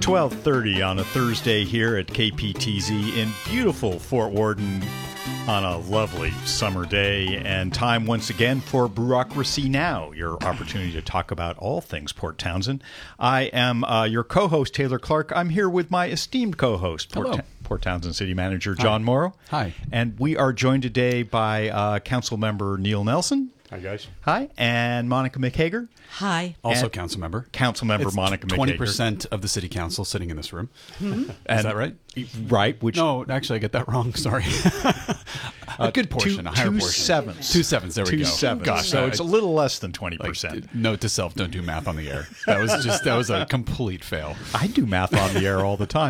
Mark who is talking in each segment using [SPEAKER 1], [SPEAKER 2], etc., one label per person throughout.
[SPEAKER 1] 12:30 on a Thursday here at KPTZ in beautiful Fort Worden on a lovely summer day, and time once again for Bureaucracy Now, your opportunity to talk about all things Port Townsend. I am your co-host, Taylor Clark. I'm here with my esteemed co-host, Port Townsend City Manager John Morrow.
[SPEAKER 2] Hi.
[SPEAKER 1] And we are joined today by Council Member Neil Nelson.
[SPEAKER 3] Hi, guys.
[SPEAKER 1] Hi. And Monica McHager.
[SPEAKER 4] Hi.
[SPEAKER 2] Also council member.
[SPEAKER 1] Councilmember Monica McHager.
[SPEAKER 2] 20% of the city council sitting in this room.
[SPEAKER 1] Mm-hmm.
[SPEAKER 2] Is that right?
[SPEAKER 1] Right. Which
[SPEAKER 2] No, actually, I get that wrong. Sorry. A good portion, a higher portion.
[SPEAKER 1] 2/7.
[SPEAKER 2] 2/7, there we go.
[SPEAKER 1] 2/7.
[SPEAKER 2] Gosh,
[SPEAKER 1] So it's a little less than 20%.
[SPEAKER 2] Note to self, don't do math on the air. That was a complete fail.
[SPEAKER 1] I do math on the air all the time.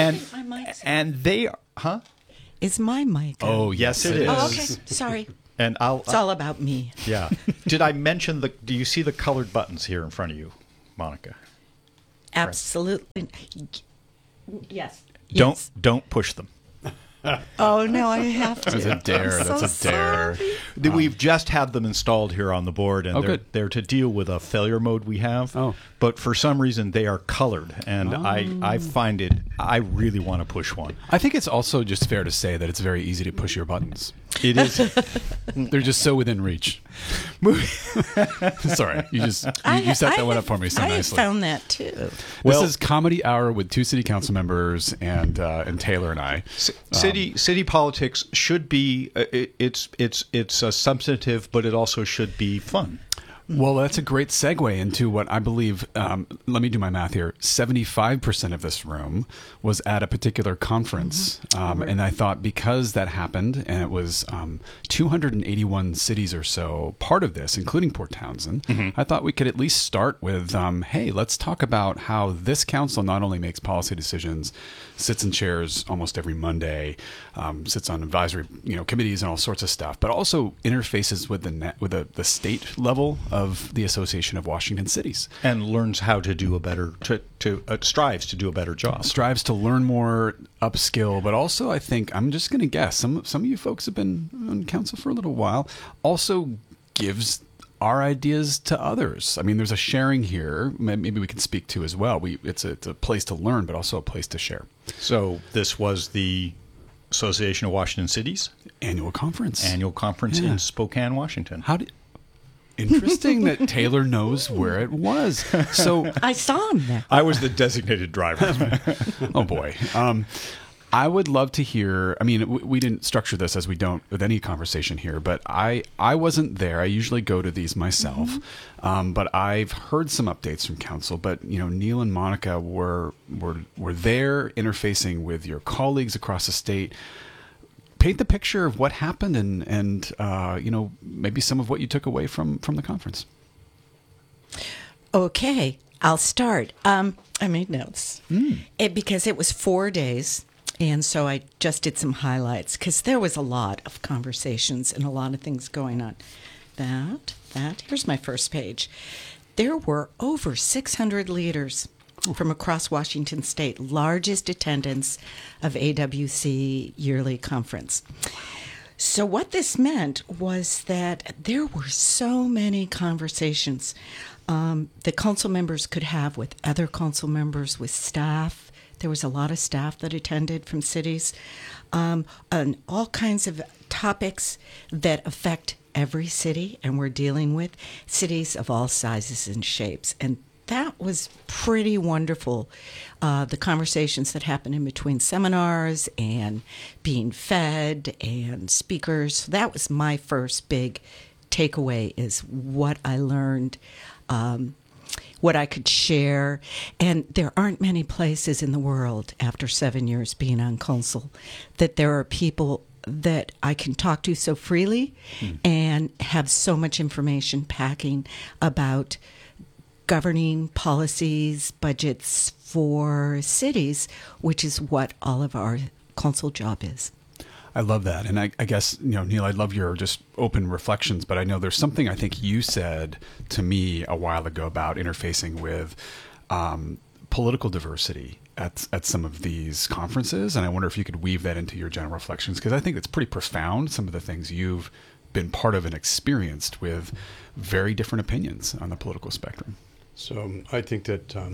[SPEAKER 1] And they are, huh?
[SPEAKER 4] Is my mic on?
[SPEAKER 2] Oh, yes, it is.
[SPEAKER 4] Oh, okay. Sorry.
[SPEAKER 1] And
[SPEAKER 4] It's all about me.
[SPEAKER 1] yeah. Did I mention do you see the colored buttons here in front of you, Monica?
[SPEAKER 4] Absolutely. Yes.
[SPEAKER 1] Don't push them.
[SPEAKER 4] Oh, no, I have to.
[SPEAKER 2] That's a dare.
[SPEAKER 4] I'm
[SPEAKER 2] That's
[SPEAKER 4] so
[SPEAKER 2] a dare.
[SPEAKER 4] sorry.
[SPEAKER 1] We've just had them installed here on the board, and they're to deal with a failure mode we have.
[SPEAKER 2] Oh.
[SPEAKER 1] But for some reason, they are colored, and I find I really want to push one.
[SPEAKER 2] I think it's also just fair to say that it's very easy to push your buttons.
[SPEAKER 1] It is.
[SPEAKER 2] They're just so within reach. Sorry, you set that one up for me so
[SPEAKER 4] I
[SPEAKER 2] nicely.
[SPEAKER 4] have found that too.
[SPEAKER 1] Well-
[SPEAKER 2] This is Comedy Hour with two city council members and Taylor and I.
[SPEAKER 1] City politics should be it's substantive, but it also should be fun.
[SPEAKER 2] Well, that's a great segue into what I believe, let me do my math here, 75% of this room was at a particular conference. And I thought because that happened, and it was 281 cities or so part of this, including Port Townsend, I thought we could at least start with, hey, let's talk about how this council not only makes policy decisions, sits in chairs almost every Monday, sits on advisory committees and all sorts of stuff, but also interfaces with the state level of the Association of Washington Cities,
[SPEAKER 1] And learns how to do a better strives to do a better job.
[SPEAKER 2] strives to learn more, upskill, but also I think I'm just going to guess some of you folks have been on council for a little while. Also gives our ideas to others. I mean, there's a sharing here. Maybe we can speak to as well. It's a place to learn, but also a place to share.
[SPEAKER 1] So this was the Association of Washington Cities
[SPEAKER 2] Annual conference.
[SPEAKER 1] in Spokane, Washington.
[SPEAKER 2] Interesting that Taylor knows where it was. So,
[SPEAKER 4] I saw him there.
[SPEAKER 1] I was the designated driver.
[SPEAKER 2] oh boy. I would love to hear, I mean, we didn't structure this as we don't with any conversation here, but I wasn't there. I usually go to these myself. But I've heard some updates from council, but Neil and Monica were there interfacing with your colleagues across the state. Paint the picture of what happened and maybe some of what you took away from the conference.
[SPEAKER 4] Okay, I'll start. I made notes because it was 4 days. And so I just did some highlights because there was a lot of conversations and a lot of things going on. Here's my first page. There were over 600 leaders from across Washington state, largest attendance of AWC yearly conference. So what this meant was that there were so many conversations that council members could have with other council members, with staff. There was a lot of staff that attended from cities, on all kinds of topics that affect every city, and we're dealing with cities of all sizes and shapes. And that was pretty wonderful, the conversations that happened in between seminars and being fed and speakers. That was my first big takeaway, is what I learned, what I could share. And there aren't many places in the world, after 7 years being on council, that there are people that I can talk to so freely and have so much information packing about governing policies, budgets for cities, which is what all of our council job is.
[SPEAKER 2] I love that. And I guess, Neil, I love your just open reflections, but I know there's something I think you said to me a while ago about interfacing with political diversity at some of these conferences. And I wonder if you could weave that into your general reflections, because I think it's pretty profound, some of the things you've been part of and experienced with very different opinions on the political spectrum.
[SPEAKER 3] So I think that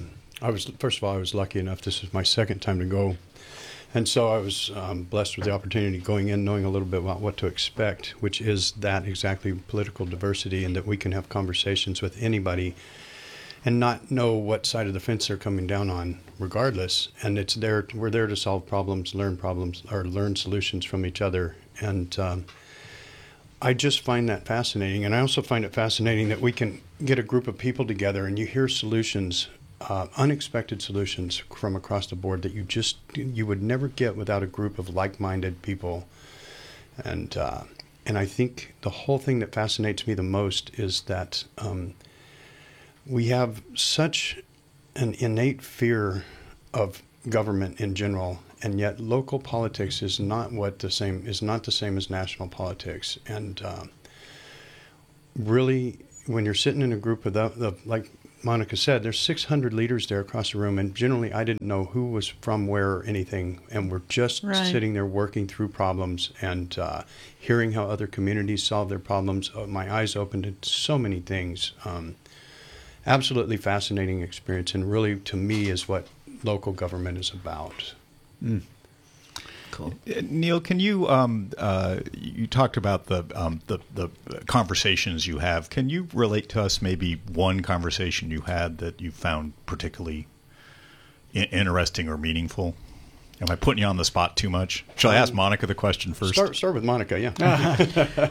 [SPEAKER 3] First of all, I was lucky enough. This is my second time to go. And so I was blessed with the opportunity going in, knowing a little bit about what to expect, which is that exactly political diversity, and that we can have conversations with anybody and not know what side of the fence they're coming down on, regardless. And we're there to solve problems, or learn solutions from each other. And I just find that fascinating. And I also find it fascinating that we can get a group of people together and you hear solutions, unexpected solutions from across the board that you would never get without a group of like-minded people. And I think the whole thing that fascinates me the most is that we have such an innate fear of government in general, and yet local politics is not the same as national politics. And really, when you're sitting in a group of like Monica said, there's 600 leaders there across the room, and generally I didn't know who was from where or anything, and we're just sitting there working through problems and hearing how other communities solve their problems. My eyes opened to so many things. Absolutely fascinating experience, and really, to me, is what local government is about.
[SPEAKER 1] Mm. Cool. Neil, can you you talked about the conversations you have. Can you relate to us maybe one conversation you had that you found particularly interesting or meaningful? Am I putting you on the spot too much? Shall I ask Monica the question first?
[SPEAKER 3] Start with Monica, yeah.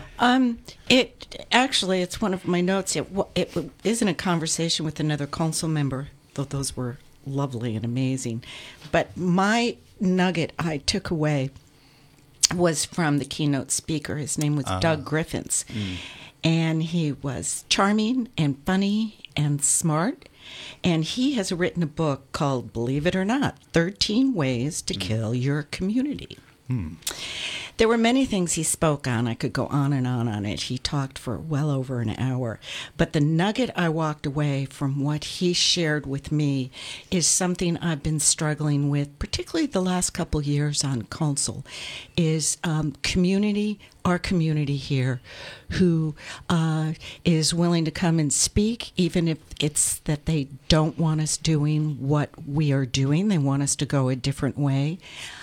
[SPEAKER 4] It's one of my notes. It isn't a conversation with another council member, though those were lovely and amazing. But my nugget I took away was from the keynote speaker. His name was Doug Griffiths. And he was charming and funny and smart. And he has written a book called, believe it or not, 13 Ways to Kill Your Community. There were many things he spoke on. I could go on on it. He talked for well over an hour. But the nugget I walked away from what he shared with me is something I've been struggling with, particularly the last couple years on council, is community, our community here, who is willing to come and speak, even if it's that they don't want us doing what we are doing. They want us to go a different way.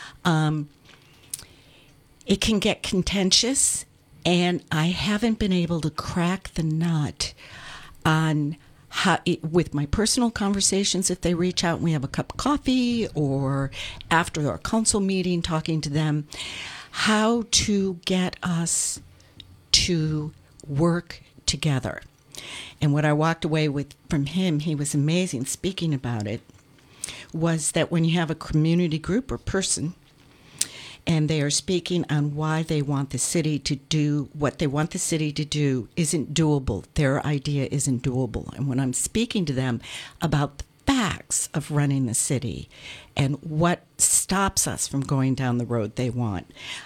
[SPEAKER 4] It can get contentious, and I haven't been able to crack the nut on how, with my personal conversations, if they reach out and we have a cup of coffee or after our council meeting, talking to them, how to get us to work together. And what I walked away with from him, he was amazing speaking about it, was that when you have a community group or person, and they are speaking on why they want the city to do what they want the city to do isn't doable. Their idea isn't doable. And when I'm speaking to them about the facts of running the city and what stops us from going down the road they want,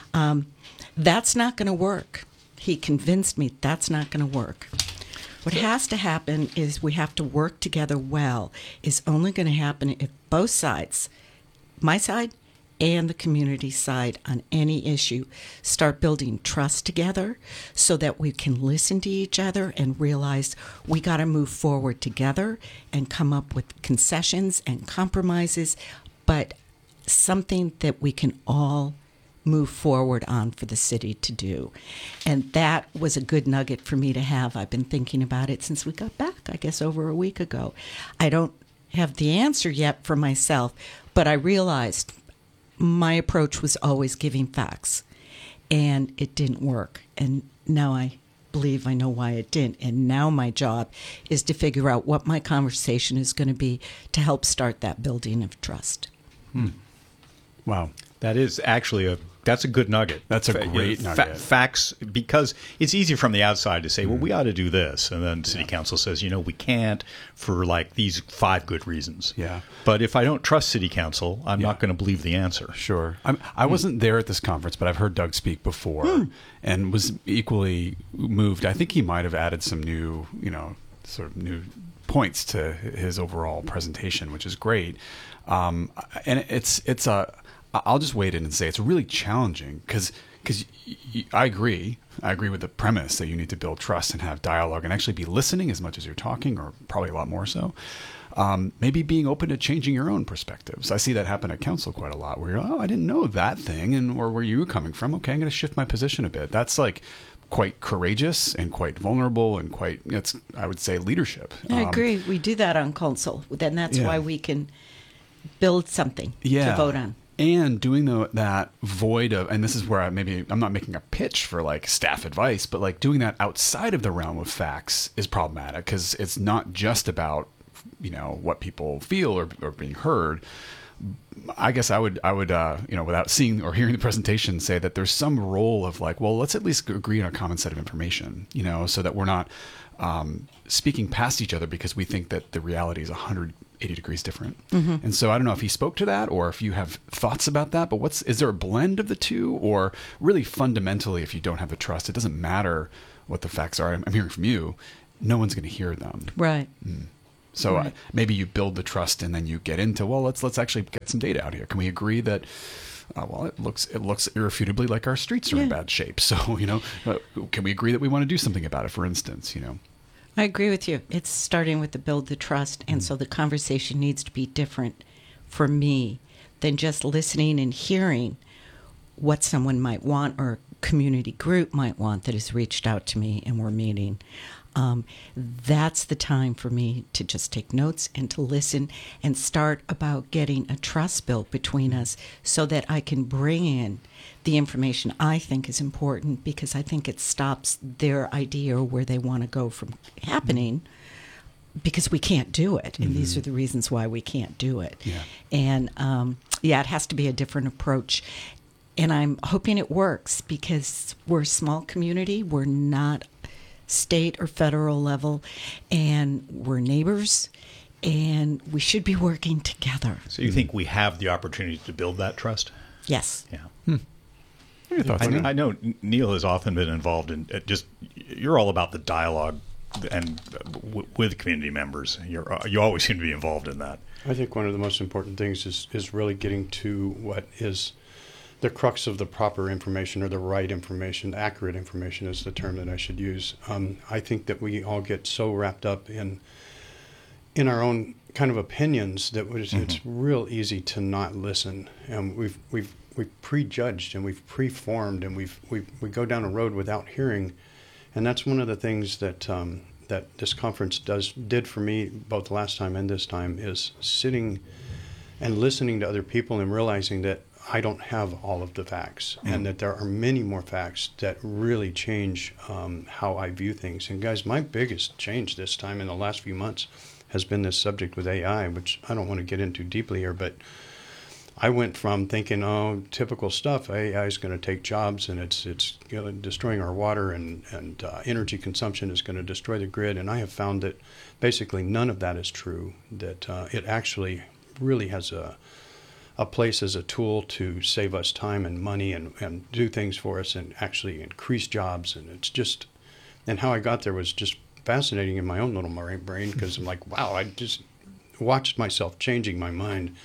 [SPEAKER 4] that's not going to work. He convinced me that's not going to work. What has to happen is we have to work together well. It's only going to happen if both sides, my side and the community side, on any issue, start building trust together so that we can listen to each other and realize we got to move forward together and come up with concessions and compromises, but something that we can all move forward on for the city to do. And that was a good nugget for me to have. I've been thinking about it since we got back, I guess, over a week ago. I don't have the answer yet for myself, but I realized my approach was always giving facts, and it didn't work. And now I believe I know why it didn't. And now my job is to figure out what my conversation is going to be to help start that building of trust.
[SPEAKER 2] Wow.
[SPEAKER 1] That is actually that's a good nugget.
[SPEAKER 2] That's a great nugget.
[SPEAKER 1] Facts, because it's easy from the outside to say, well, we ought to do this. And then city council says, we can't for like these 5 good reasons.
[SPEAKER 2] Yeah.
[SPEAKER 1] But if I don't trust city council, I'm not going to believe the answer.
[SPEAKER 2] Sure. I wasn't there at this conference, but I've heard Doug speak before and was equally moved. I think he might have added some new, sort of new points to his overall presentation, which is great. And I'll just wade in and say it's really challenging because I agree with the premise that you need to build trust and have dialogue and actually be listening as much as you're talking, or probably a lot more so. maybe being open to changing your own perspectives. I see that happen at council quite a lot, where you're, oh, I didn't know that thing, and or where you were coming from. Okay, I'm going to shift my position a bit. That's like quite courageous and quite vulnerable and quite, it's, I would say, leadership.
[SPEAKER 4] I agree. We do that on council. Then that's
[SPEAKER 2] Yeah.
[SPEAKER 4] why we can build something to vote on.
[SPEAKER 2] And doing that void of, and this is where I'm not making a pitch for like staff advice, but like doing that outside of the realm of facts is problematic, because it's not just about, what people feel or being heard. I guess I would, without seeing or hearing the presentation, say that there's some role of like, well, let's at least agree on a common set of information, so that we're not speaking past each other because we think that the reality is 180 degrees different. Mm-hmm. And so I don't know if he spoke to that or if you have thoughts about that, but is there a blend of the two, or really fundamentally, if you don't have the trust, it doesn't matter what the facts are. I'm hearing from you, no one's going to hear them.
[SPEAKER 4] Right.
[SPEAKER 2] So
[SPEAKER 4] Right.
[SPEAKER 2] Maybe you build the trust and then you get into, well, let's actually get some data out here. Can we agree that, it looks irrefutably like our streets are in bad shape. So, can we agree that we want to do something about it, for instance,
[SPEAKER 4] I agree with you. It's starting with the build the trust. And so the conversation needs to be different for me than just listening and hearing what someone might want or a community group might want that has reached out to me and we're meeting. That's the time for me to just take notes and to listen and start about getting a trust built between us so that I can bring in the information I think is important, because I think it stops their idea or where they want to go from happening, because we can't do it. And these are the reasons why we can't do it.
[SPEAKER 2] Yeah.
[SPEAKER 4] And it has to be a different approach. And I'm hoping it works, because we're a small community. We're not state or federal level, and we're neighbors, and we should be working together.
[SPEAKER 1] So you think we have the opportunity to build that trust?
[SPEAKER 4] Yes.
[SPEAKER 1] Yeah.
[SPEAKER 2] Your thoughts, Neil?
[SPEAKER 1] I know Neil has often been involved in you're all about the dialogue and with community members. You always seem to be involved in that.
[SPEAKER 3] I think one of the most important things is really getting to what is the crux of the proper information, or the right information. Accurate information is the term that I should use. I think that we all get so wrapped up in our own kind of opinions that it's real easy to not listen. And we've prejudged and we've preformed, and we go down a road without hearing. And that's one of the things that that this conference did for me, both last time and this time, is sitting and listening to other people and realizing that I don't have all of the facts, and that there are many more facts that really change how I view things. And guys, my biggest change this time in the last few months has been this subject with AI, which I don't want to get into deeply here, but I went from thinking, oh, typical stuff, AI is going to take jobs, and it's destroying our water, and energy consumption is going to destroy the grid. And I have found that basically none of that is true, that it actually really has a place as a tool to save us time and money and do things for us and actually increase jobs. And it's just, and how I got there was just fascinating in my own little brain, because I'm like, wow, I just watched myself changing my mind.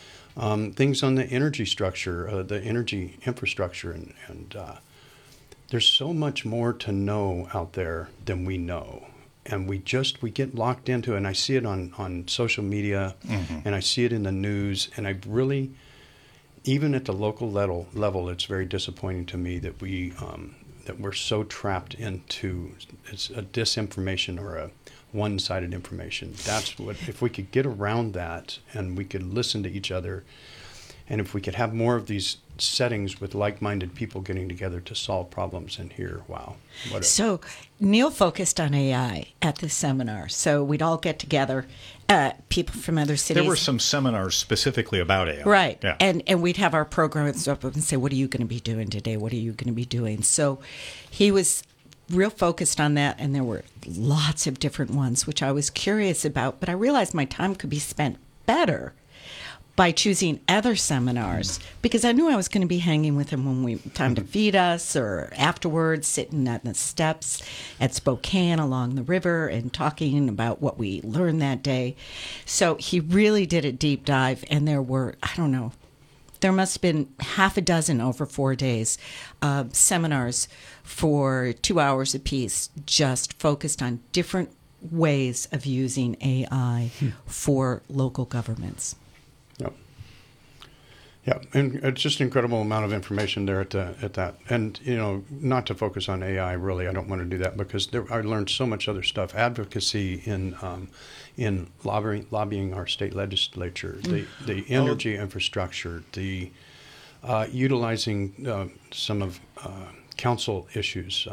[SPEAKER 3] Things on the energy structure, the energy infrastructure, and there's so much more to know out there than we know. And we get locked into it, and I see it on social media, and I see it in the news, and I really, even at the local level, it's very disappointing to me that we're so trapped into it's a disinformation or a one-sided information. That's what, if we could get around that and we could listen to each other, and if we could have more of these settings with like-minded people getting together to solve problems, and here, wow.
[SPEAKER 4] So Neil focused on AI at this seminar. So we'd all get together, people from other cities.
[SPEAKER 1] There were some seminars specifically about AI.
[SPEAKER 4] Right.
[SPEAKER 1] Yeah.
[SPEAKER 4] And we'd have our programs up and say, what are you going to be doing today? What are you going to be doing? So he was real focused on that, and there were lots of different ones, which I was curious about, but I realized my time could be spent better by choosing other seminars, because I knew I was going to be hanging with him when time to feed us, or afterwards sitting on the steps at Spokane along the river and talking about what we learned that day. So he really did a deep dive, and there were, I don't know, there must have been half a dozen over 4 days seminars for 2 hours apiece, just focused on different ways of using AI for local governments.
[SPEAKER 3] Yep. Yeah, and it's just an incredible amount of information there at that. And, not to focus on AI, really, I don't want to do that because I learned so much other stuff. Advocacy in lobbying our state legislature, the energy infrastructure, the utilizing some of council issues,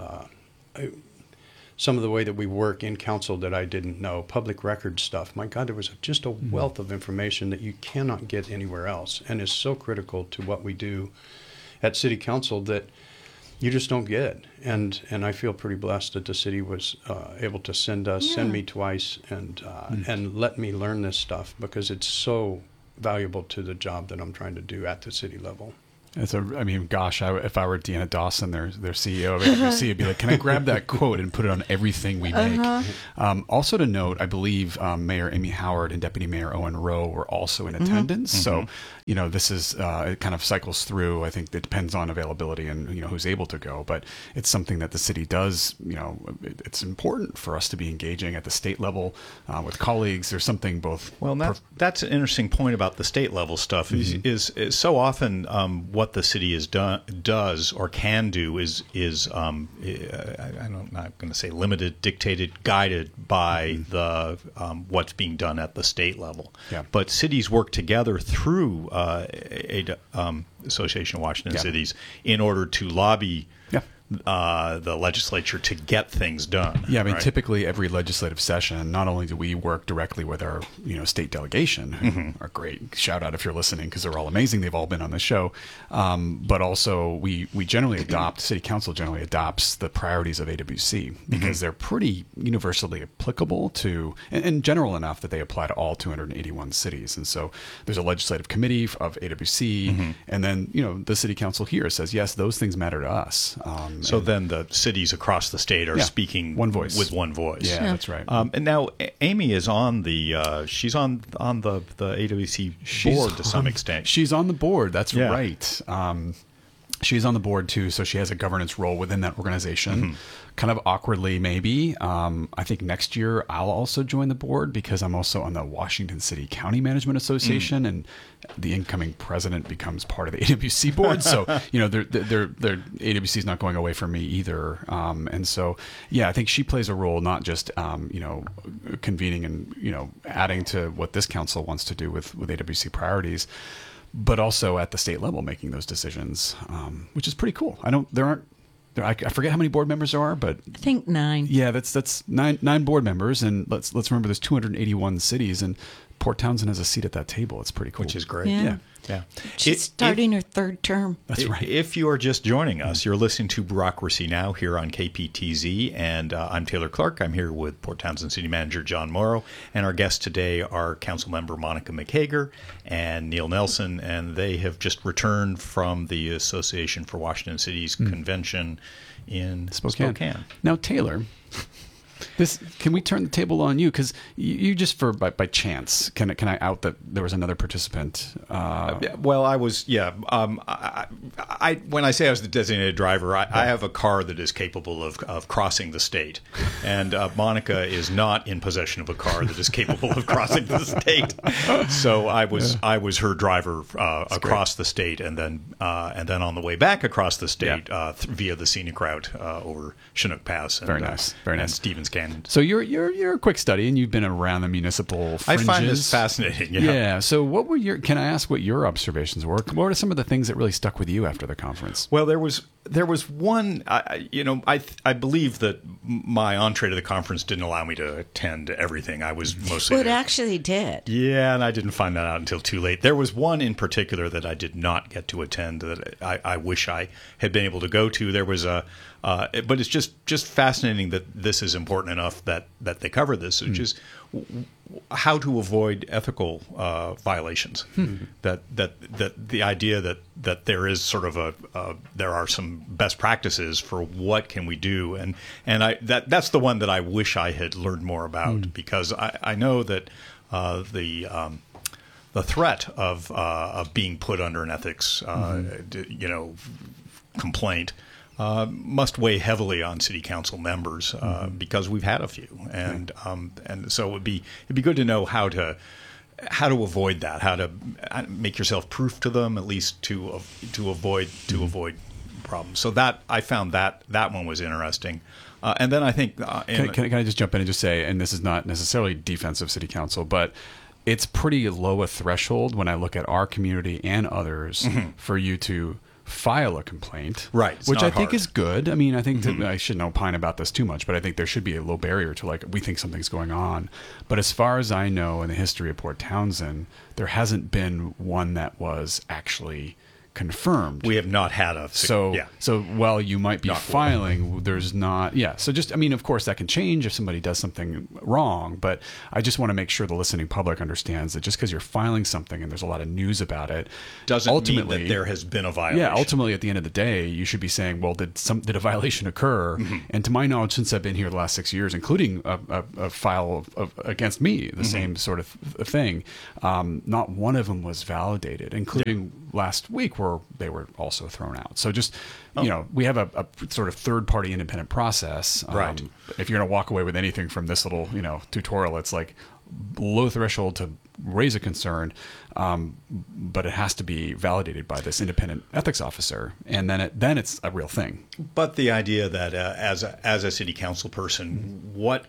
[SPEAKER 3] some of the way that we work in council that I didn't know, public record stuff. My God, there was just a wealth of information that you cannot get anywhere else and is so critical to what we do at City Council that you just don't get. And I feel pretty blessed that the city was able to send me twice and let me learn this stuff because it's so valuable to the job that I'm trying to do at the city level.
[SPEAKER 2] If I were Deanna Dawson, their CEO of AWC, I'd be like, can I grab that quote and put it on everything we make? Also to note, I believe Mayor Amy Howard and Deputy Mayor Owen Rowe were also in attendance. So, this is, it kind of cycles through. I think it depends on availability and, who's able to go. But it's something that the city does, it's important for us to be engaging at the state level with colleagues. There's something both.
[SPEAKER 1] Well, that's an interesting point about the state level stuff is so often what the city does or can do is I'm not going to say limited, dictated, guided by the what's being done at the state level.
[SPEAKER 2] Yeah.
[SPEAKER 1] But cities work together through Association of Washington Cities in order to lobby the legislature to get things done.
[SPEAKER 2] Yeah, I mean,
[SPEAKER 1] right?
[SPEAKER 2] Typically every legislative session, not only do we work directly with our state delegation, who are great, shout out if you're listening because they're all amazing, they've all been on the show, but also we generally City Council generally adopts the priorities of AWC because they're pretty universally applicable to, and general enough that they apply to all 281 cities. And so there's a legislative committee of AWC, and then, the City Council here says, yes, those things matter to us.
[SPEAKER 1] So then the cities across the state are speaking
[SPEAKER 2] one voice.
[SPEAKER 1] with one voice.
[SPEAKER 2] Yeah, that's right.
[SPEAKER 1] And now Amy is on the she's on the AWC board to some extent.
[SPEAKER 2] She's on the board. That's right. She's on the board too, so she has a governance role within that organization. Kind of awkwardly, maybe. I think next year I'll also join the board because I'm also on the Washington City County Management Association, and the incoming president becomes part of the AWC board. So their AWC is not going away from me either. And so, I think she plays a role not just convening and adding to what this council wants to do with AWC priorities, but also at the state level making those decisions, which is pretty cool. I forget how many board members there are, but
[SPEAKER 4] I think 9.
[SPEAKER 2] Yeah, that's nine board members, and let's remember there's 281 cities, and Port Townsend has a seat at that table. It's pretty cool,
[SPEAKER 1] which is great.
[SPEAKER 4] Yeah. She's starting her third term.
[SPEAKER 2] That's right.
[SPEAKER 1] If you are just joining us, you're listening to Bureaucracy Now! Here on KPTZ, and I'm Taylor Clark. I'm here with Port Townsend City Manager John Morrow, and our guests today are Councilmember Monica McHager and Neil Nelson, and they have just returned from the Association for Washington Cities convention in Spokane.
[SPEAKER 2] Now, Taylor, can we turn the table on you? Because you just by chance, can I out that there was another participant?
[SPEAKER 1] Well, I was, I when I say I was the designated driver, I have a car that is capable of crossing the state, and Monica is not in possession of a car that is capable of crossing the state. So I was her driver across the state, and then on the way back across the state via the scenic route over Chinook Pass. And,
[SPEAKER 2] very nice.
[SPEAKER 1] And Stevens Canyon.
[SPEAKER 2] So you're a quick study, and you've been around the municipal fringes.
[SPEAKER 1] I find this fascinating.
[SPEAKER 2] Yeah. So can I ask what your observations were? What are some of the things that really stuck with you after the conference?
[SPEAKER 1] Well, there was one. I believe that my entree to the conference didn't allow me to attend everything. I was mostly.
[SPEAKER 4] Well, it actually did.
[SPEAKER 1] Yeah, and I didn't find that out until too late. There was one in particular that I did not get to attend that I wish I had been able to go to. There was but it's just fascinating that this is important enough that they cover this, which is how to avoid ethical violations. That the idea that there is sort of there are some best practices for what can we do, and that's the one that I wish I had learned more about, because I know that the threat of being put under an ethics complaint must weigh heavily on city council members because we've had a few, and so it'd be good to know how to avoid that, how to make yourself proof to them, at least to avoid problems. So that I found that one was interesting. And then I think
[SPEAKER 2] can I just jump in and just say, and this is not necessarily defense of city council, but it's pretty low a threshold when I look at our community and others for you to file a complaint,
[SPEAKER 1] right?
[SPEAKER 2] Which I think is good. I mean, I think that I shouldn't opine about this too much, but I think there should be a low barrier to, like, we think something's going on. But as far as I know, in the history of Port Townsend, there hasn't been one that was actually confirmed.
[SPEAKER 1] We have not had a
[SPEAKER 2] so while you might be filing, there's not. Yeah. So just, I mean, of course that can change if somebody does something wrong, but I just want to make sure the listening public understands that just because you're filing something and there's a lot of news about it
[SPEAKER 1] doesn't ultimately mean that there has been a violation.
[SPEAKER 2] Yeah. Ultimately, at the end of the day, you should be saying, well, did a violation occur? And to my knowledge, since I've been here the last 6 years, including a file against me, the same sort of thing, not one of them was validated, including last week where they were also thrown out. So just, we have a sort of third-party independent process.
[SPEAKER 1] Right.
[SPEAKER 2] If you're going to walk away with anything from this little, tutorial, it's like low threshold to raise a concern, but it has to be validated by this independent ethics officer, and then it's a real thing.
[SPEAKER 1] But the idea that as a city council person, what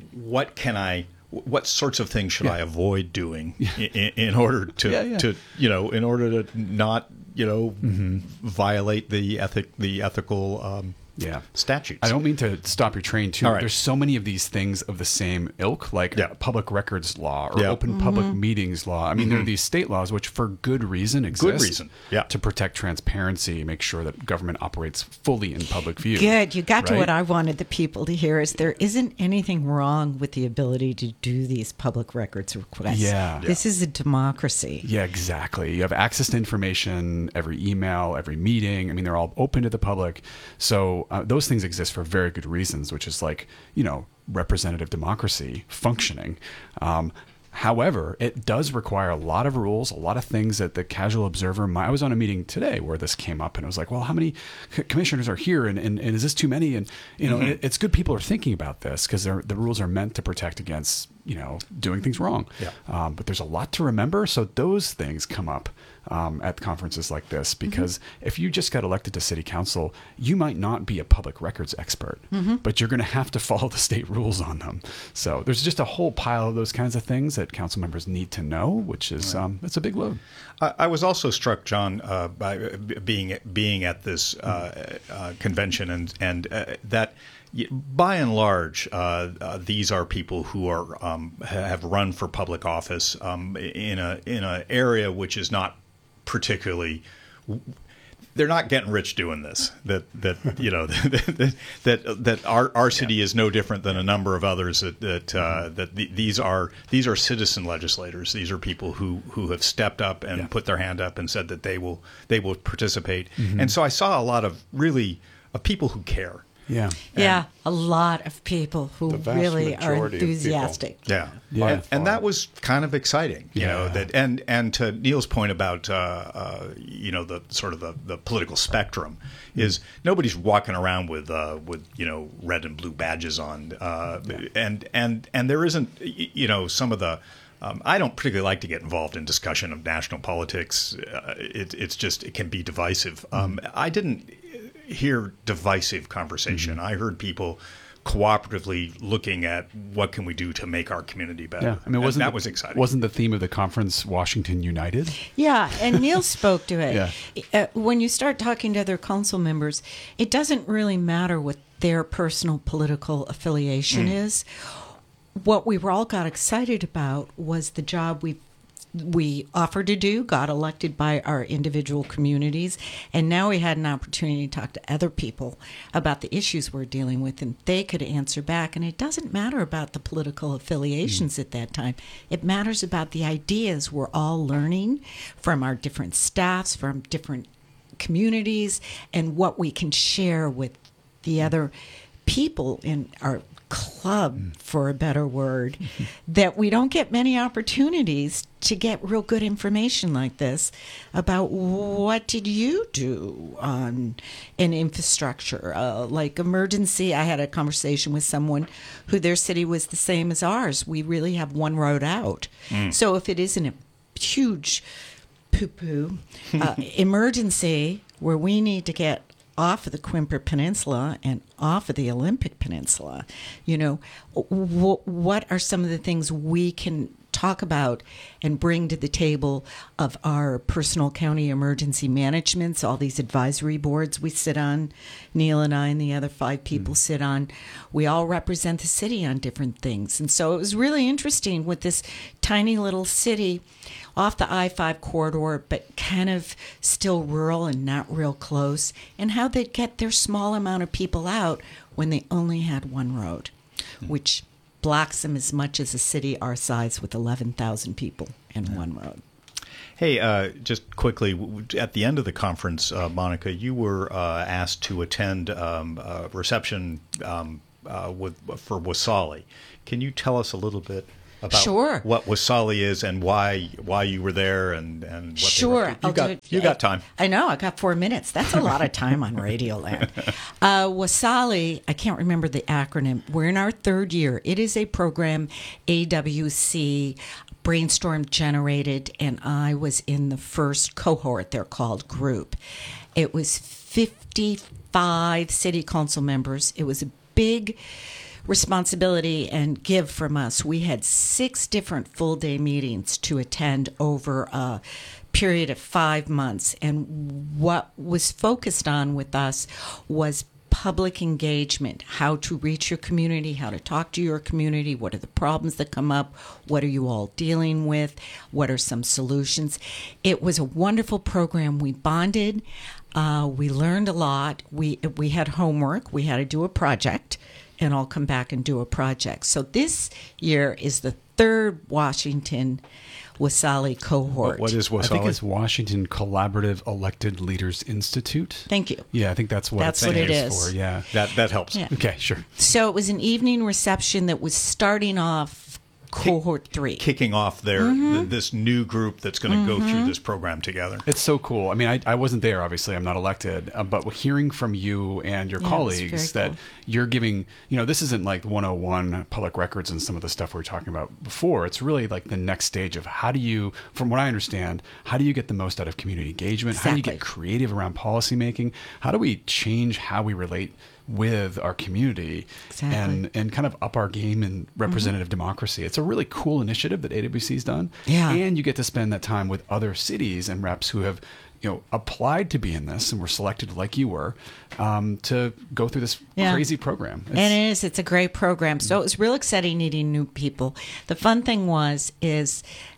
[SPEAKER 1] sorts of things should I avoid doing in order to in order to not violate the ethical statutes?
[SPEAKER 2] I don't mean to stop your train too.
[SPEAKER 1] Right.
[SPEAKER 2] There's so many of these things of the same ilk, like public records law or open public meetings law. I mean, there are these state laws which, for good reason, exist to protect transparency, make sure that government operates fully in public view.
[SPEAKER 4] Good. You got to what I wanted the people to hear is there isn't anything wrong with the ability to do these public records requests. This is a democracy.
[SPEAKER 2] Yeah, exactly. You have access to information, every email, every meeting. I mean, they're all open to the public. So those things exist for very good reasons, which is like, representative democracy functioning. However, it does require a lot of rules, a lot of things that the casual observer I was on a meeting today where this came up, and it was like, well, how many commissioners are here, and is this too many? And it's good people are thinking about this because the rules are meant to protect against doing things wrong. But there's a lot to remember, so those things come up at conferences like this, because if you just got elected to city council, you might not be a public records expert, but you're going to have to follow the state rules on them. So there's just a whole pile of those kinds of things that council members need to know, which is it's a big load.
[SPEAKER 1] I was also struck, John, by being at this convention, and that by and large, these are people who are have run for public office in an area which is not particularly. They're not getting rich doing this. That our city is no different than a number of others. These are citizen legislators. These are people who have stepped up and put their hand up and said that they will participate. And so I saw a lot of people who care.
[SPEAKER 2] Yeah.
[SPEAKER 4] A lot of people who really are enthusiastic.
[SPEAKER 1] And that was kind of exciting, you know, that and to Neil's point about the sort of the political spectrum is nobody's walking around with red and blue badges on, and there isn't some of the. I don't particularly like to get involved in discussion of national politics. It can be divisive. I didn't hear divisive conversation. I heard people cooperatively looking at what can we do to make our community better.
[SPEAKER 2] Yeah, I mean,
[SPEAKER 1] that was exciting.
[SPEAKER 2] Wasn't the theme of the conference Washington United?
[SPEAKER 4] Yeah, and Neil spoke to it. When you start talking to other council members, it doesn't really matter what their personal political affiliation is. What we were all got excited about was the job we offered to do, got elected by our individual communities, and now we had an opportunity to talk to other people about the issues we're dealing with, and they could answer back. And it doesn't matter about the political affiliations at that time. It matters about the ideas we're all learning from our different staffs, from different communities, and what we can share with the other people in our club, for a better word, that we don't get many opportunities to get real good information like this about what did you do on an infrastructure, like emergency. I had a conversation with someone who their city was the same as ours. We really have one road out. So if it isn't a huge poo-poo emergency where we need to get off of the Quimper Peninsula and off of the Olympic Peninsula, what are some of the things we can talk about and bring to the table of our personal county emergency managements, all these advisory boards we sit on, Neil and I and the other 5 people sit on. We all represent the city on different things. And so it was really interesting with this tiny little city off the I-5 corridor, but kind of still rural and not real close, and how they'd get their small amount of people out when they only had one road, which blocks them as much as a city our size with 11,000 people and one road.
[SPEAKER 1] Hey, just quickly, at the end of the conference, Monica, you were asked to attend a reception for Wasali. Can you tell us a little bit about what Wasali is and why you were there and what
[SPEAKER 4] Sure.
[SPEAKER 1] You got time.
[SPEAKER 4] I know. I got 4 minutes. That's a lot of time on Radioland. Wasali, I can't remember the acronym. We're in our 3rd year. It is a program AWC Brainstorm generated, and I was in the first cohort, they're called, group. It was 55 city council members. It was a big responsibility and give from us. We had 6 different full-day meetings to attend over a period of 5 months. And what was focused on with us was public engagement, how to reach your community, how to talk to your community, what are the problems that come up, what are you all dealing with, what are some solutions. It was a wonderful program. We bonded. We learned a lot. We had homework. We had to do a project, and I'll come back and do a project. So this year is the 3rd Washington Wasali cohort.
[SPEAKER 1] What is Wasali?
[SPEAKER 2] I think it's Washington Collaborative Elected Leaders Institute.
[SPEAKER 4] Thank you.
[SPEAKER 2] Yeah, I think that's what it is for. Yeah,
[SPEAKER 1] that helps.
[SPEAKER 4] Yeah.
[SPEAKER 2] Okay, sure.
[SPEAKER 4] So it was an evening reception that was starting off cohort 3.
[SPEAKER 1] Kicking off this new group that's going to go through this program together.
[SPEAKER 2] It's so cool. I mean, I wasn't there, obviously. I'm not elected. But hearing from you and your colleagues that you're giving, this isn't like 101 public records and some of the stuff we were talking about before. It's really like the next stage of how do you, from what I understand, how do you get the most out of community engagement?
[SPEAKER 4] Exactly.
[SPEAKER 2] How do you get creative around policymaking? How do we change how we relate with our community and kind of up our game in representative democracy? It's a really cool initiative that AWC's done.
[SPEAKER 4] Yeah.
[SPEAKER 2] And you get to spend that time with other cities and reps who have applied to be in this and were selected like you were to go through this crazy program.
[SPEAKER 4] It's a great program. So it was real exciting meeting new people. The fun thing is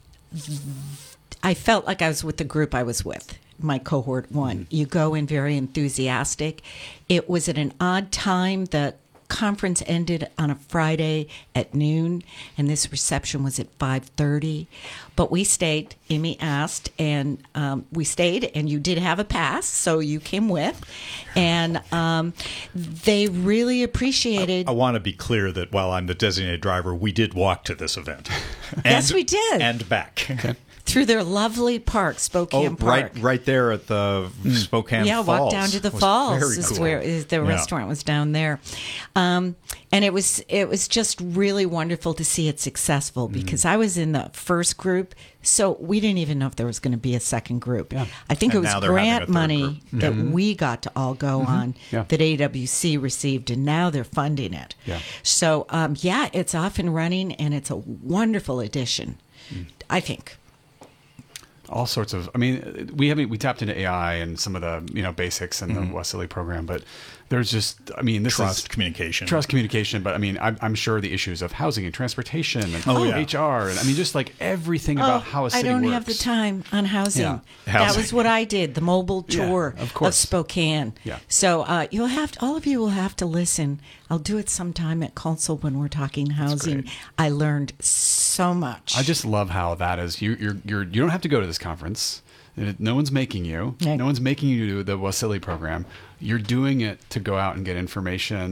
[SPEAKER 4] I felt like I was with the group I was with. My cohort 1. You go in very enthusiastic. It was at an odd time. The conference ended on a Friday at noon, and this reception was at 5:30. But we stayed. Amy asked, and we stayed, and you did have a pass, so you came with. And they really appreciated...
[SPEAKER 1] I want to be clear that while I'm the designated driver, we did walk to this event.
[SPEAKER 4] Yes, we did.
[SPEAKER 1] And back.
[SPEAKER 2] Okay.
[SPEAKER 4] Through their lovely park, Spokane Park.
[SPEAKER 1] Right there at the Spokane Falls.
[SPEAKER 4] Yeah, walk down to the falls.
[SPEAKER 1] Very
[SPEAKER 4] is
[SPEAKER 1] cool.
[SPEAKER 4] where the restaurant was down there, and it was just really wonderful to see it successful because I was in the first group, so we didn't even know if there was going to be a second group.
[SPEAKER 2] Yeah.
[SPEAKER 4] I think
[SPEAKER 1] And
[SPEAKER 4] it was
[SPEAKER 1] now they're having a
[SPEAKER 4] grant
[SPEAKER 1] third
[SPEAKER 4] money
[SPEAKER 1] group.
[SPEAKER 4] that we got to all go on that AWC received, and now they're funding it.
[SPEAKER 2] Yeah.
[SPEAKER 4] So it's off and running, and it's a wonderful addition, I think.
[SPEAKER 2] All sorts of, we tapped into AI and some of the, basics in the Wasali program, but there's just, this
[SPEAKER 1] Trust communication.
[SPEAKER 2] But I'm sure the issues of housing and transportation and HR and just like everything
[SPEAKER 4] Oh,
[SPEAKER 2] about how a city
[SPEAKER 4] I don't
[SPEAKER 2] works.
[SPEAKER 4] have the time on housing.
[SPEAKER 2] Yeah.
[SPEAKER 4] That was what I did, the mobile tour
[SPEAKER 2] of course.
[SPEAKER 4] Spokane.
[SPEAKER 2] Yeah.
[SPEAKER 4] So all of you will have to listen. I'll do it sometime at council when we're talking housing.
[SPEAKER 2] great.
[SPEAKER 4] I learned so much.
[SPEAKER 2] I just love how that is. You don't have to go to this conference. No one's making you.
[SPEAKER 4] Right.
[SPEAKER 2] No one's making you do the Wasili program. You're doing it to go out and get information,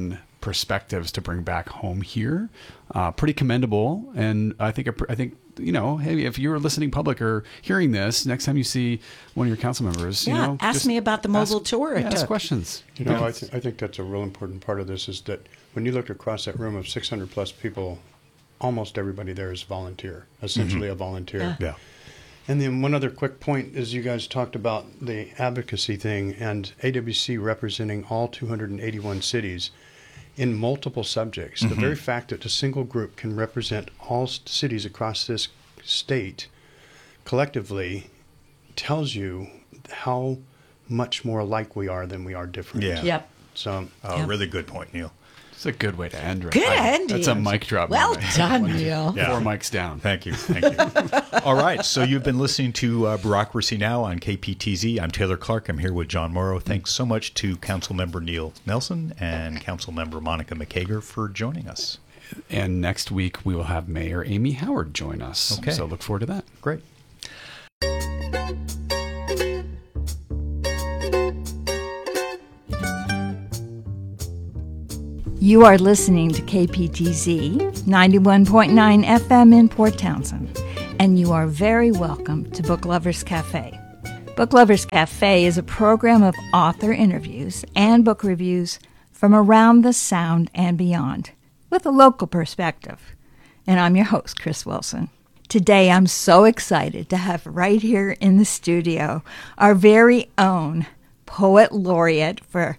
[SPEAKER 2] perspectives to bring back home here. Pretty commendable. And I think, hey, if you're a listening public or hearing this, next time you see one of your council members,
[SPEAKER 4] ask
[SPEAKER 2] just
[SPEAKER 4] me about the mobile tour it
[SPEAKER 2] ask
[SPEAKER 4] took.
[SPEAKER 2] questions.
[SPEAKER 3] I think that's a real important part of this is that when you look across that room of 600 plus people, almost everybody there is volunteer, essentially a volunteer.
[SPEAKER 1] Yeah.
[SPEAKER 3] And then one other quick point is you guys talked about the advocacy thing and AWC representing all 281 cities in multiple subjects. The very fact that a single group can represent all cities across this state collectively tells you how much more alike we are than we are different.
[SPEAKER 1] Yeah.
[SPEAKER 4] Yep.
[SPEAKER 3] So,
[SPEAKER 1] Really good point, Neil.
[SPEAKER 2] It's a good way to end. Right?
[SPEAKER 4] Good ending.
[SPEAKER 2] That's a mic drop.
[SPEAKER 4] Well
[SPEAKER 2] moment.
[SPEAKER 4] done, Neil.
[SPEAKER 1] Yeah.
[SPEAKER 2] 4 mics down.
[SPEAKER 1] Thank you. All right. So you've been listening to Bureaucracy Now! On KPTZ. I'm Taylor Clark. I'm here with John Morrow. Thanks so much to Councilmember Neil Nelson and Councilmember Monica McCager for joining us.
[SPEAKER 2] And next week, we will have Mayor Amy Howard join us.
[SPEAKER 1] Okay.
[SPEAKER 2] So look forward to that.
[SPEAKER 1] Great.
[SPEAKER 5] You are listening to KPTZ 91.9 FM in Port Townsend, and you are very welcome to Book Lovers Cafe. Book Lovers Cafe is a program of author interviews and book reviews from around the Sound and beyond, with a local perspective. And I'm your host, Chris Wilson. Today, I'm so excited to have right here in the studio our very own Poet Laureate for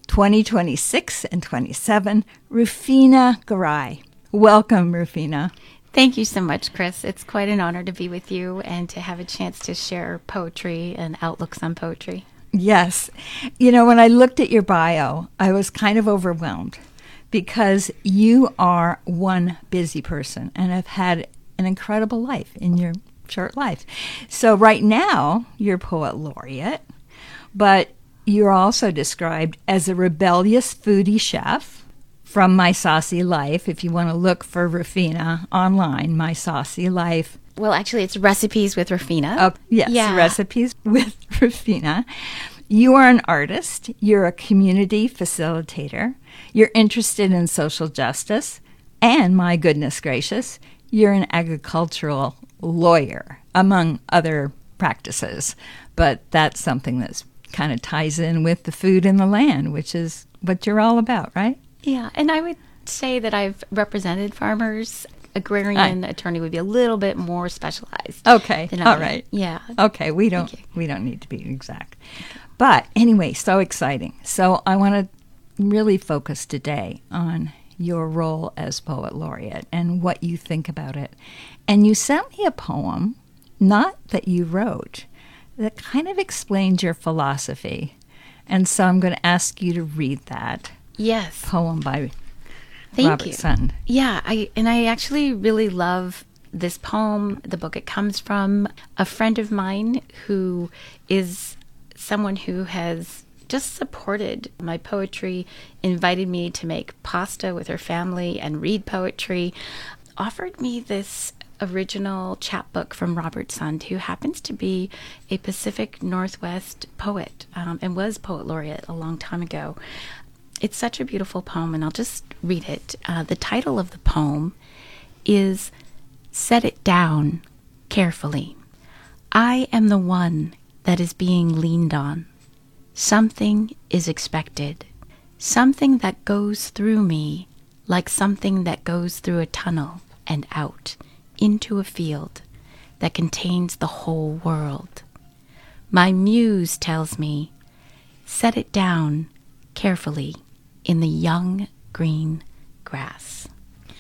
[SPEAKER 5] 2026 and 27, Rufina Garay. Welcome, Rufina.
[SPEAKER 6] Thank you so much, Chris. It's quite an honor to be with you and to have a chance to share poetry and outlooks on poetry.
[SPEAKER 5] Yes. When I looked at your bio, I was kind of overwhelmed because you are one busy person and have had an incredible life in your short life. So right now, you're Poet Laureate, but you're also described as a rebellious foodie chef from My Saucy Life. If you want to look for Rufina online, My Saucy Life.
[SPEAKER 6] Well, actually, it's Recipes with Rufina.
[SPEAKER 5] Oh, yes,
[SPEAKER 6] Yeah.
[SPEAKER 5] Recipes with Rufina. You are an artist. You're a community facilitator. You're interested in social justice. And, my goodness gracious, you're an agricultural lawyer, among other practices. But that's something that's kind of ties in with the food and the land, which is what you're all about, right?
[SPEAKER 6] Yeah, and I would say that I've represented farmers. Agrarian attorney would be a little bit more specialized.
[SPEAKER 5] Okay,
[SPEAKER 6] than
[SPEAKER 5] all
[SPEAKER 6] I-
[SPEAKER 5] right.
[SPEAKER 6] Yeah.
[SPEAKER 5] Okay, we don't need to be exact. But anyway, so exciting. So I want to really focus today on your role as Poet Laureate and what you think about it. And you sent me a poem, not that you wrote, that kind of explains your philosophy. And so I'm going to ask you to read that
[SPEAKER 6] Yes.
[SPEAKER 5] poem by
[SPEAKER 6] Thank
[SPEAKER 5] Robert
[SPEAKER 6] you.
[SPEAKER 5] Sund.
[SPEAKER 6] Yeah, I actually really love this poem, the book it comes from. A friend of mine who is someone who has just supported my poetry, invited me to make pasta with her family and read poetry, offered me this original chapbook from Robert Sund, who happens to be a Pacific Northwest poet and was Poet Laureate a long time ago. It's such a beautiful poem, and I'll just read it. The title of the poem is Set It Down Carefully. I am the one that is being leaned on. Something is expected. Something that goes through me like something that goes through a tunnel and out into a field that contains the whole world. My muse tells me, set it down carefully in the young green grass.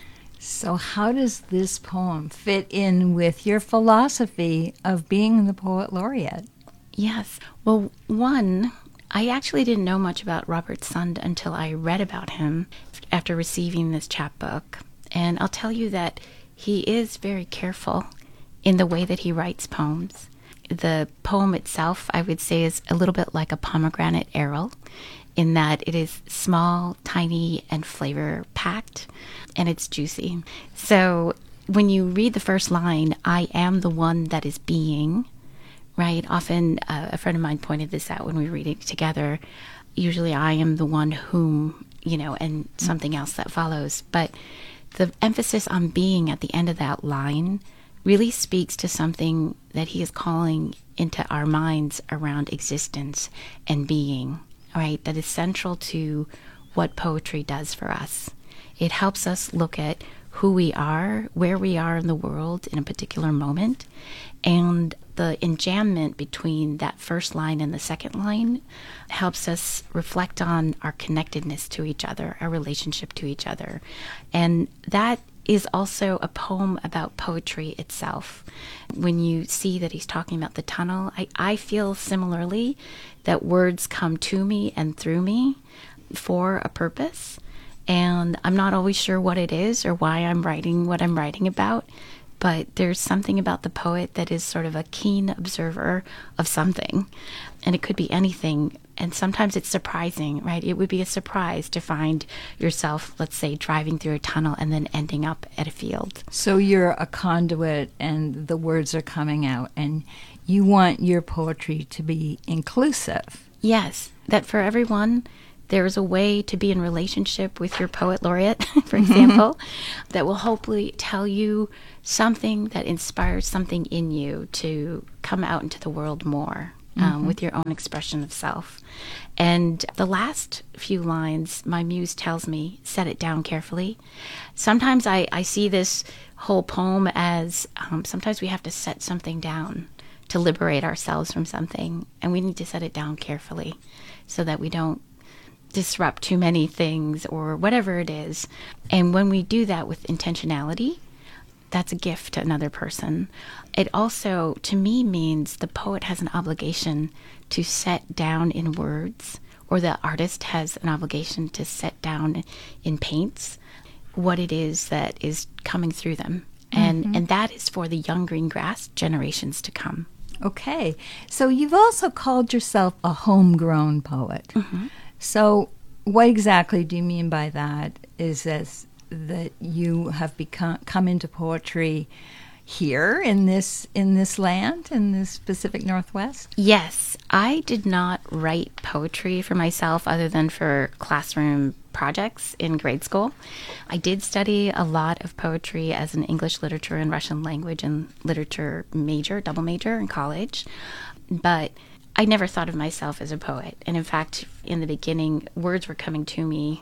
[SPEAKER 5] So how does this poem fit in with your philosophy of being the Poet Laureate?
[SPEAKER 6] Yes. Well, one, I actually didn't know much about Robert Sund until I read about him after receiving this chapbook. And I'll tell you that he is very careful in the way that he writes poems. The poem itself, I would say, is a little bit like a pomegranate arrow in that it is small, tiny, and flavor-packed, and it's juicy. So when you read the first line, I am the one that is being, right? Often, a friend of mine pointed this out when we were reading together. Usually I am the one whom, and something else that follows. But the emphasis on being at the end of that line really speaks to something that he is calling into our minds around existence and being, right? That is central to what poetry does for us. It helps us look at who we are, where we are in the world in a particular moment, and the enjambment between that first line and the second line helps us reflect on our connectedness to each other, our relationship to each other. And that is also a poem about poetry itself. When you see that he's talking about the tunnel, I feel similarly that words come to me and through me for a purpose. And I'm not always sure what it is or why I'm writing what I'm writing about, but there's something about the poet that is sort of a keen observer of something. And it could be anything. And sometimes it's surprising, right? It would be a surprise to find yourself, let's say, driving through a tunnel and then ending up at a field.
[SPEAKER 5] So you're a conduit and the words are coming out, and you want your poetry to be inclusive.
[SPEAKER 6] Yes, that for everyone, there's a way to be in relationship with your poet laureate, for example, that will hopefully tell you something that inspires something in you to come out into the world more with your own expression of self. And the last few lines, my muse tells me, set it down carefully. Sometimes I see this whole poem as sometimes we have to set something down to liberate ourselves from something, and we need to set it down carefully so that we don't disrupt too many things or whatever it is. And when we do that with intentionality, that's a gift to another person. It also, to me, means the poet has an obligation to set down in words, or the artist has an obligation to set down in paints what it is that is coming through them. And that is for the young green grass generations to come.
[SPEAKER 5] Okay. So you've also called yourself a homegrown poet. So what exactly do you mean by that? Is this that you have come into poetry here in this land, in this Pacific Northwest?
[SPEAKER 6] Yes, I did not write poetry for myself other than for classroom projects in grade school. I did study a lot of poetry as an English literature and Russian language and literature major, double major in college, but I never thought of myself as a poet. And in fact, in the beginning, words were coming to me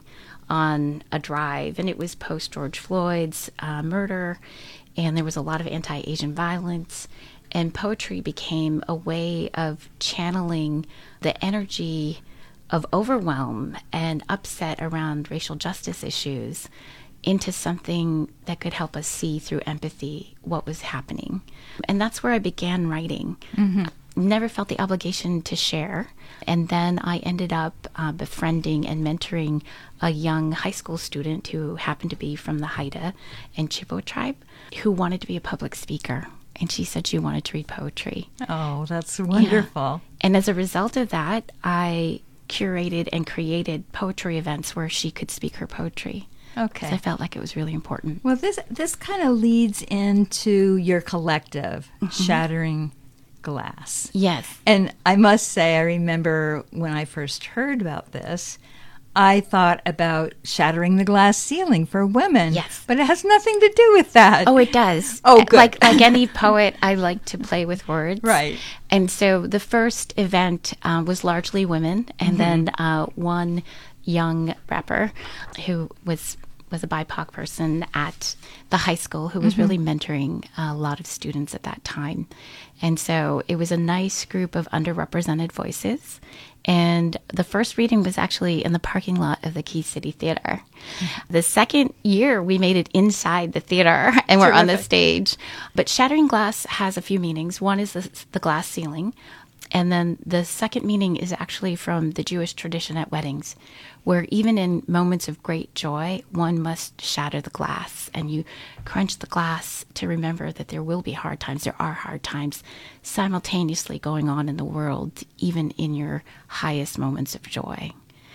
[SPEAKER 6] on a drive, and it was post George Floyd's murder, and there was a lot of anti-Asian violence, and poetry became a way of channeling the energy of overwhelm and upset around racial justice issues into something that could help us see through empathy what was happening. And that's where I began writing. Never felt the obligation to share. And then I ended up befriending and mentoring a young high school student who happened to be from the Haida and Chippewa tribe who wanted to be a public speaker. And she said she wanted to read poetry.
[SPEAKER 5] Oh, that's wonderful.
[SPEAKER 6] Yeah. And as a result of that, I curated and created poetry events where she could speak her poetry.
[SPEAKER 5] Okay.
[SPEAKER 6] So I felt like it was really important.
[SPEAKER 5] Well, this kind of leads into your collective, Shattering Glass.
[SPEAKER 6] Yes.
[SPEAKER 5] And I must say, I remember when I first heard about this, I thought about shattering the glass ceiling for women.
[SPEAKER 6] Yes.
[SPEAKER 5] But it has nothing to do with that.
[SPEAKER 6] Oh, it does.
[SPEAKER 5] Oh, good.
[SPEAKER 6] Like any poet, I like to play with words.
[SPEAKER 5] Right.
[SPEAKER 6] And so the first event was largely women, and then one young rapper who was a BIPOC person at the high school who was really mentoring a lot of students at that time. And so it was a nice group of underrepresented voices. And the first reading was actually in the parking lot of the Key City Theater. The second year, we made it inside the theater, and we're on the stage. But Shattering Glass has a few meanings. One is the glass ceiling. And then the second meaning is actually from the Jewish tradition at weddings, where even in moments of great joy, one must shatter the glass, and you crunch the glass to remember that there will be hard times. There are hard times simultaneously going on in the world, even in your highest moments of joy.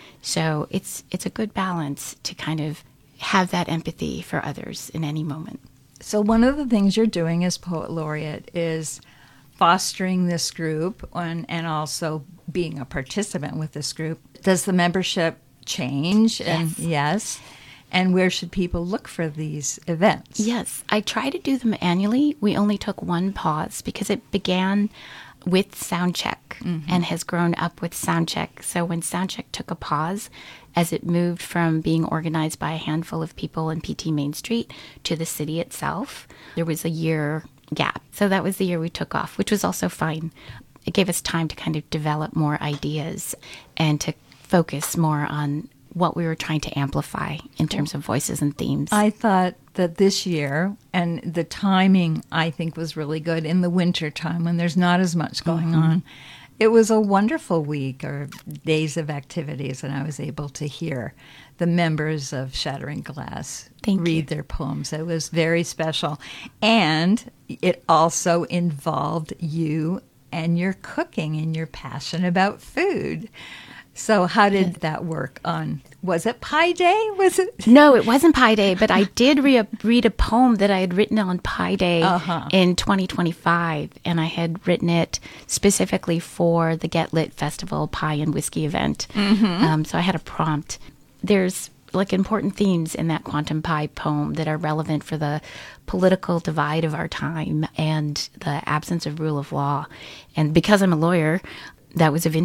[SPEAKER 6] So it's a good balance to kind of have that empathy for others in any moment.
[SPEAKER 5] So one of the things you're doing as Poet Laureate is fostering this group and also being a participant with this group. Does the membership change. And yes. And where should people look for these events?
[SPEAKER 6] Yes, I try to do them annually. We only took one pause because it began with Soundcheck and has grown up with Soundcheck. So when Soundcheck took a pause, as it moved from being organized by a handful of people in PT Main Street to the city itself, there was a year gap. So that was the year we took off, which was also fine. It gave us time to kind of develop more ideas and to focus more on what we were trying to amplify in terms of voices and themes.
[SPEAKER 5] I thought that this year, and the timing I think was really good in the winter time when there's not as much going on. It was a wonderful week or days of activities, and I was able to hear the members of Shattering Glass read their poems. It was very special. And it also involved you and your cooking and your passion about food. So how did that work on, was it Pi Day? Was it?
[SPEAKER 6] No, it wasn't Pi Day, but I did read a poem that I had written on Pi Day in 2025, and I had written it specifically for the Get Lit Festival Pie and Whiskey event. So I had a prompt. There's like important themes in that Quantum Pie poem that are relevant for the political divide of our time and the absence of rule of law. And because I'm a lawyer, that was of interest